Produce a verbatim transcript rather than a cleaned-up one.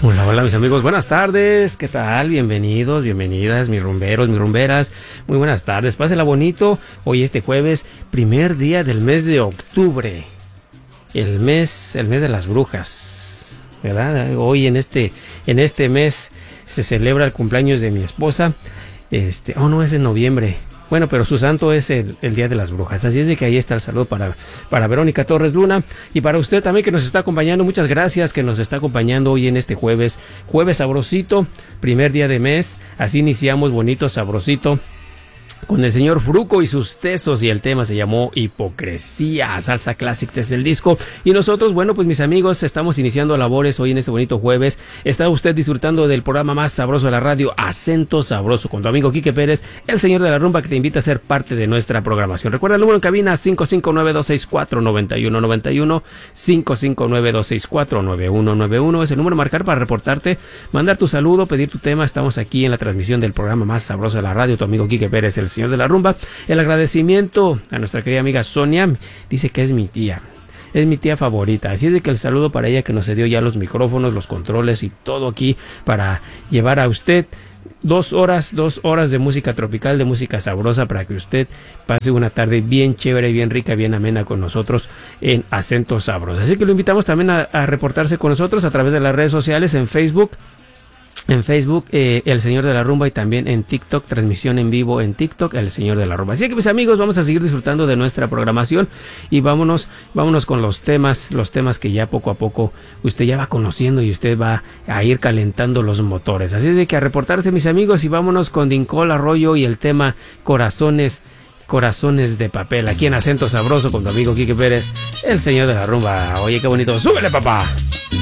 Hola, hola mis amigos, buenas tardes, ¿qué tal? Bienvenidos, bienvenidas, mis rumberos, mis rumberas, muy buenas tardes, pásela bonito, hoy este jueves, primer día del mes de octubre, el mes, el mes de las brujas, ¿verdad? Hoy en este, en este mes se celebra el cumpleaños de mi esposa, este, oh no, es en noviembre. Bueno, pero su santo es el, el Día de las Brujas. Así es de que ahí está el saludo para, para Verónica Torres Luna. Y para usted también que nos está acompañando. Muchas gracias que nos está acompañando hoy en este jueves. Jueves sabrosito, primer día de mes. Así iniciamos bonito, sabrosito, con el señor Fruco y sus tesos, y el tema se llamó Hipocresía, salsa clásica desde el disco. Y nosotros, bueno, pues mis amigos, estamos iniciando labores hoy en este bonito jueves. Está usted disfrutando del programa más sabroso de la radio, Acento Sabroso, con tu amigo Quique Pérez, el señor de la rumba, que te invita a ser parte de nuestra programación. Recuerda el número en cabina, cinco cinco nueve, dos seis cuatro, nueve uno nueve uno, cinco cinco nueve, dos seis cuatro, nueve uno nueve uno, es el número a marcar para reportarte, mandar tu saludo, pedir tu tema. Estamos aquí en la transmisión del programa más sabroso de la radio, tu amigo Quique Pérez, el señor de la rumba. El agradecimiento a nuestra querida amiga Sonia, dice que es mi tía, es mi tía favorita, así es de que el saludo para ella, que nos cedió ya los micrófonos, los controles y todo aquí para llevar a usted dos horas, dos horas de música tropical, de música sabrosa, para que usted pase una tarde bien chévere, bien rica, bien amena con nosotros en Acento Sabroso. Así que lo invitamos también a, a reportarse con nosotros a través de las redes sociales, en Facebook, En Facebook, eh, El Señor de la Rumba, y también en TikTok, transmisión en vivo en TikTok, El Señor de la Rumba. Así que mis amigos, vamos a seguir disfrutando de nuestra programación y vámonos, vámonos con los temas, los temas que ya poco a poco usted ya va conociendo y usted va a ir calentando los motores. Así es de que a reportarse, mis amigos, y vámonos con Dincol Arroyo y el tema Corazones, Corazones de Papel, aquí en Acento Sabroso con tu amigo Quique Pérez, el Señor de la Rumba. Oye, qué bonito, súbele, papá.